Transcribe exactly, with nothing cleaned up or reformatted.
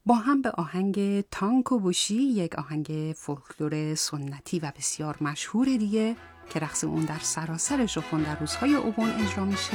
با هم به آهنگ تانکو بوشی، یک آهنگ فولکلور سنتی و بسیار مشهور دیگه که رقص اون در سراسر ژاپن در روزهای اوبون اجرا میشه،